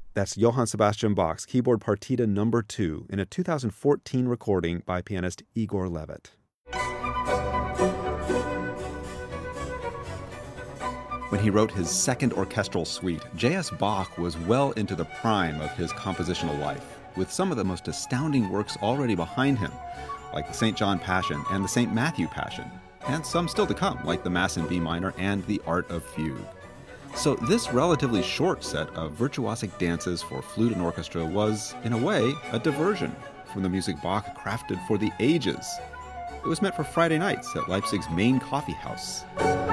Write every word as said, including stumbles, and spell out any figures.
That's Johann Sebastian Bach's Keyboard Partita Number two in a two thousand fourteen recording by pianist Igor Levit. When he wrote his second orchestral suite, J S. Bach was well into the prime of his compositional life, with some of the most astounding works already behind him, like the Saint John Passion and the Saint Matthew Passion, and some still to come, like the Mass in B minor and the Art of Fugue. So this relatively short set of virtuosic dances for flute and orchestra was, in a way, a diversion from the music Bach crafted for the ages. It was meant for Friday nights at Leipzig's main coffee house.